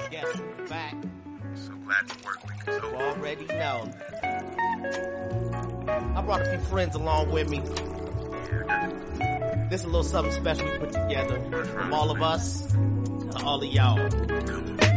Guess who's back? So glad to work with you. You So already know. I brought a few friends along with me. This is a little something special we put together from all of us to all of y'all.